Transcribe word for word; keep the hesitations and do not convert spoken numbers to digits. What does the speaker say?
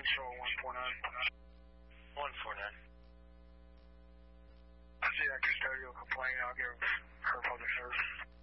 Patrol one four nine. one four nine. I see that custodial complaint. I'll give her public service.